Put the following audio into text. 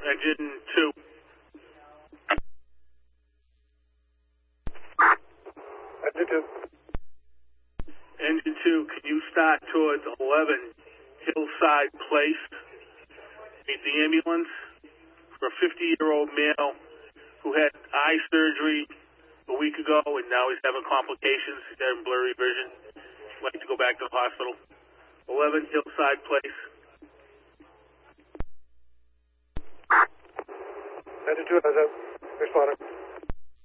Engine 2. Engine 2. Engine 2, can you start towards 11 Hillside Place? Meet the ambulance for a 50-year-old male who had eye surgery a week ago and now he's having complications. He's having blurry vision. He'd like to go back to the hospital. 11 Hillside Place. Engine 2 has a responder.